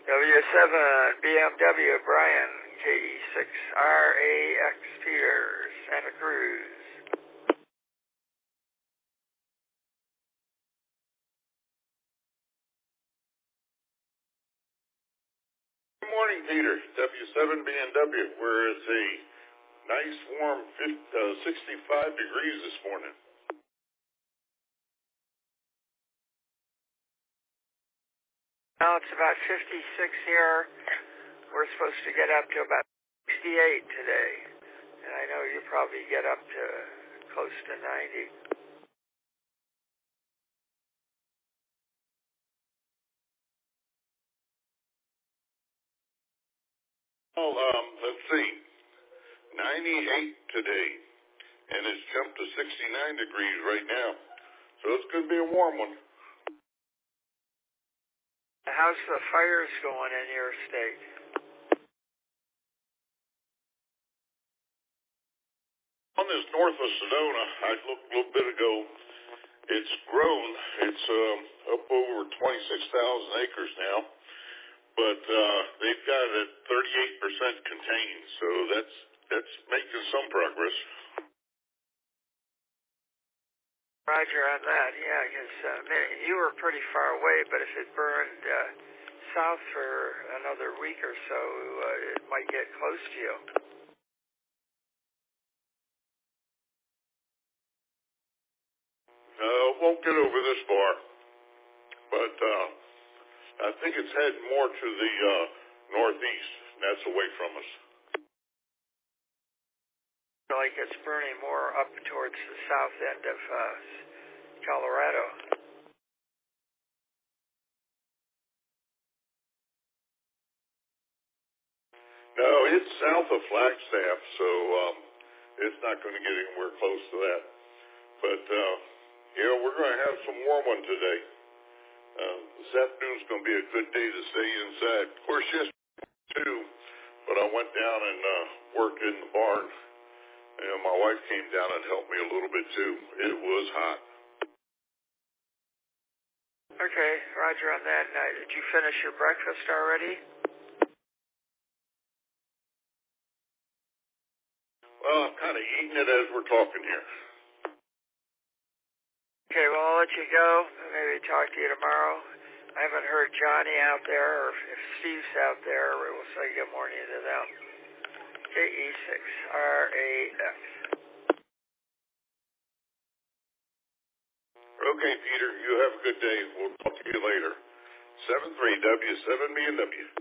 W7 BMW Brian KE6RAX Peters, Santa Cruz. Good morning, Peter. W7 BMW. We're at a nice warm 65 degrees this morning. Now it's about 56 here. We're supposed to get up to about 68 today. And I know you probably get up to close to 90. Well, let's see. 98 today, and it's jumped to 69 degrees right now. So it's going to be a warm one. How's the fires going in your state? On this north of Sedona, I looked a little bit ago. It's grown. It's up over 26,000 acres now, but they've got it 38% contained. So that's making some progress. Roger on that, yeah, because you were pretty far away, but if it burned south for another week or so, it might get close to you. It won't get over this far, but I think it's heading more to the northeast, and that's away from us. Like it's burning more up towards the south end of Colorado. No, it's south of Flagstaff, so it's not going to get anywhere close to that. But, we're going to have some warm one today. This afternoon's going to be a good day to stay inside. Of course, yesterday too, but I went down and worked in the barn. And my wife came down and helped me a little bit too. It was hot. Okay, roger on that. Did you finish your breakfast already? Well, I'm kind of eating it as we're talking here. Okay, well, I'll let you go. Maybe talk to you tomorrow. I haven't heard Johnny out there, or if Steve's out there, we'll say good morning to them. KE6RAX. Okay, Peter, you have a good day. We'll talk to you later. 73W7BMW.